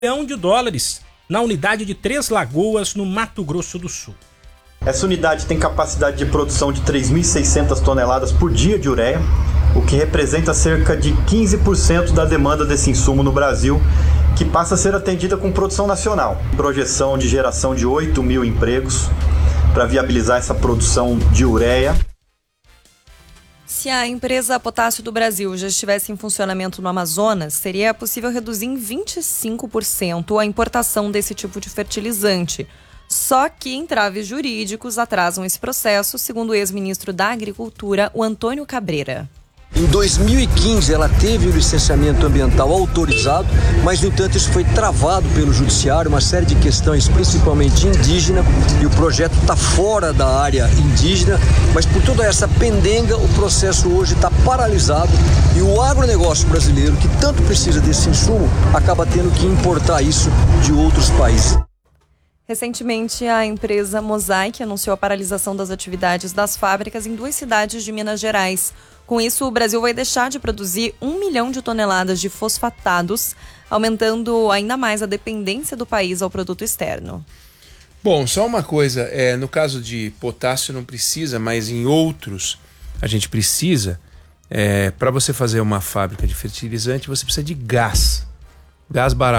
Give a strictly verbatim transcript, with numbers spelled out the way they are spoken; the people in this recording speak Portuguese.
milhão de dólares na unidade de Três Lagoas, no Mato Grosso do Sul. Essa unidade tem capacidade de produção de três mil e seiscentas toneladas por dia de ureia, o que representa cerca de quinze por cento da demanda desse insumo no Brasil, que passa a ser atendida com produção nacional. Projeção de geração de oito mil empregos para viabilizar essa produção de ureia. Se a empresa Potássio do Brasil já estivesse em funcionamento no Amazonas, seria possível reduzir em vinte e cinco por cento a importação desse tipo de fertilizante. Só que entraves jurídicos atrasam esse processo, segundo o ex-ministro da Agricultura, o Antônio Cabreira. Em dois mil e quinze, ela teve o licenciamento ambiental autorizado, mas, no entanto, isso foi travado pelo judiciário, uma série de questões, principalmente indígena, e o projeto está fora da área indígena, mas por toda essa pendenga, o processo hoje está paralisado e o agronegócio brasileiro, que tanto precisa desse insumo, acaba tendo que importar isso de outros países. Recentemente, a empresa Mosaic anunciou a paralisação das atividades das fábricas em duas cidades de Minas Gerais. Com isso, o Brasil vai deixar de produzir um milhão de toneladas de fosfatados, aumentando ainda mais a dependência do país ao produto externo. Bom, só uma coisa, é, no caso de potássio não precisa, mas em outros a gente precisa. É, para você fazer uma fábrica de fertilizante, você precisa de gás, gás barato.